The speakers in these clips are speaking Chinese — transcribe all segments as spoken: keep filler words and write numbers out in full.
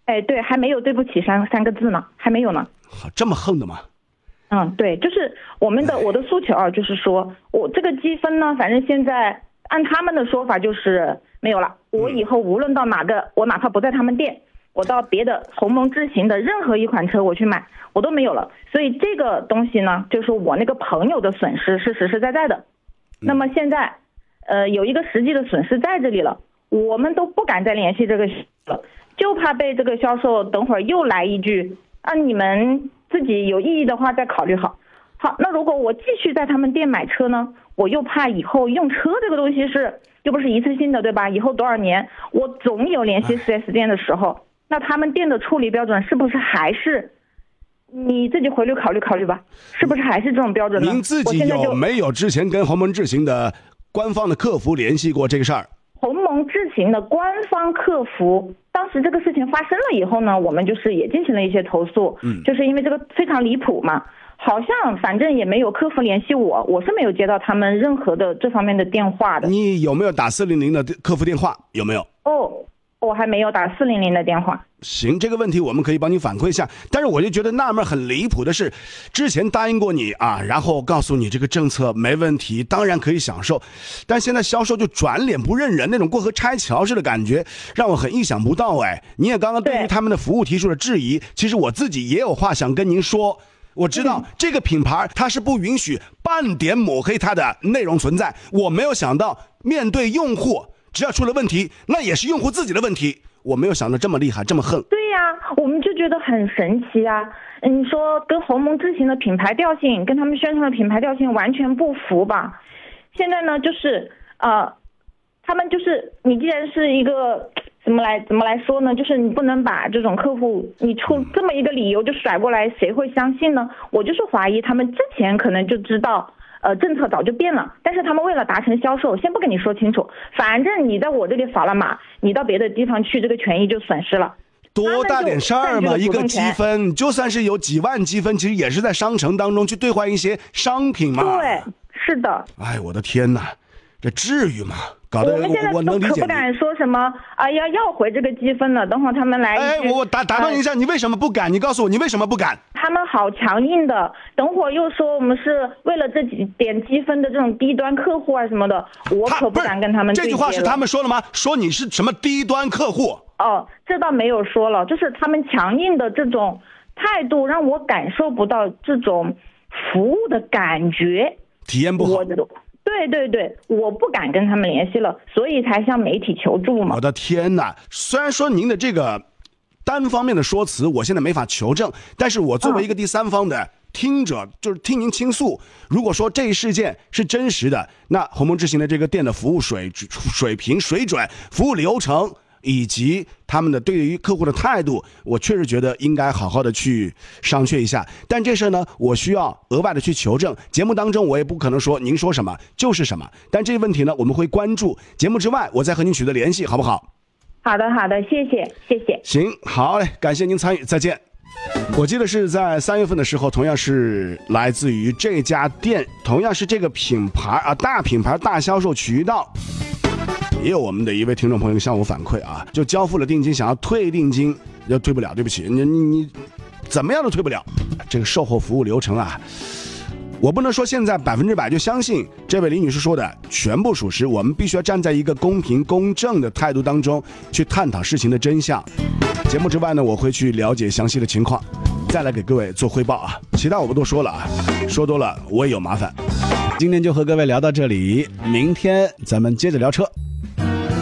哎，对，还没有对不起三三个字呢，还没有呢。 好，这么横的吗？ 嗯，对，就是我们的我的诉求啊，就是说我这个积分呢，反正现在按他们的说法就是没有了。我以后无论到哪个，我哪怕不在他们店，我到别的鸿蒙智行的任何一款车我去买，我都没有了。所以这个东西呢，就是我那个朋友的损失是实实在在的。那么现在，呃，有一个实际的损失在这里了，我们都不敢再联系这个了，就怕被这个销售等会儿又来一句啊，你们自己有意义的话再考虑好。好，那如果我继续在他们店买车呢，我又怕以后用车这个东西是又不是一次性的，对吧？以后多少年我总有联系 四 S 店的时候，那他们店的处理标准是不是还是你自己回去考虑考虑吧？是不是还是这种标准呢？ 您自己有没有之前跟鸿蒙智行的官方的客服联系过这个事儿？ 鸿蒙智行的官方客服，当时这个事情发生了以后呢，我们就是也进行了一些投诉，嗯，就是因为这个非常离谱嘛，好像反正也没有客服联系我，我是没有接到他们任何的这方面的电话的。 你有没有打四零零的客服电话？有没有？ 哦，我还没有打四零零的电话。 行，这个问题我们可以帮你反馈一下。但是我就觉得纳闷很离谱的是，之前答应过你啊，然后告诉你这个政策没问题，当然可以享受，但现在销售就转脸不认人，那种过河拆桥式的感觉，让我很意想不到。哎，你也刚刚对于他们的服务提出了质疑，其实我自己也有话想跟您说。我知道这个品牌它是不允许半点抹黑它的内容存在，我没有想到面对用户，只要出了问题，那也是用户自己的问题。我没有想到这么厉害，这么横。 对呀、啊，我们就觉得很神奇啊！你说跟鸿蒙智行的品牌调性，跟他们宣传的品牌调性完全不符吧？现在呢，就是呃，他们就是你既然是一个怎么来怎么来说呢？就是你不能把这种客户你出这么一个理由就甩过来，谁会相信呢？我就是怀疑他们之前可能就知道。呃，政策早就变了，但是他们为了达成销售，先不跟你说清楚，反正你在我这里扫了码，你到别的地方去，这个权益就损失了。 多大点事儿嘛，一个积分，就算是有几万积分，其实也是在商城当中去兑换一些商品嘛。 对，是的。 哎，我的天哪，这至于吗？搞得我们现在都可不敢说什么啊，要要回这个积分了。等会儿他们来， 哎，我打打断一下、呃，你为什么不敢？你告诉我，你为什么不敢？ 他们好强硬的，等会儿又说我们是为了这几点积分的这种低端客户啊什么的，我可不敢跟他们对接了。 这句话是他们说了吗？说你是什么低端客户？ 哦，这倒没有说了，就是他们强硬的这种态度，让我感受不到这种服务的感觉， 体验不好。 我对对对，我不敢跟他们联系了，所以才向媒体求助嘛。 我的天哪！虽然说您的这个单方面的说辞，我现在没法求证，但是我作为一个第三方的听者，就是听您倾诉。如果说这一事件是真实的，那鸿蒙智行的这个店的服务水水平、水准、服务流程以及他们的对于客户的态度，我确实觉得应该好好的去商榷一下。但这事呢，我需要额外的去求证。节目当中我也不可能说您说什么就是什么，但这个问题呢，我们会关注。节目之外，我再和您取得联系，好不好？ 好的，好的，谢谢，谢谢。 行，好嘞，感谢您参与，再见。我记得是在三月份的时候，同样是来自于这家店，同样是这个品牌啊，大品牌大销售渠道。也有我们的一位听众朋友向我反馈啊，就交付了定金，想要退定金，要退不了，对不起，你你你怎么样都退不了。这个售后服务流程啊，我不能说现在百分之百就相信这位李女士说的全部属实，我们必须要站在一个公平公正的态度当中去探讨事情的真相。节目之外呢，我会去了解详细的情况，再来给各位做汇报啊。其他我不多说了啊，说多了我也有麻烦。今天就和各位聊到这里，明天咱们接着聊车。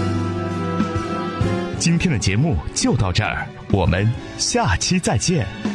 今天的节目就到这儿，我们下期再见。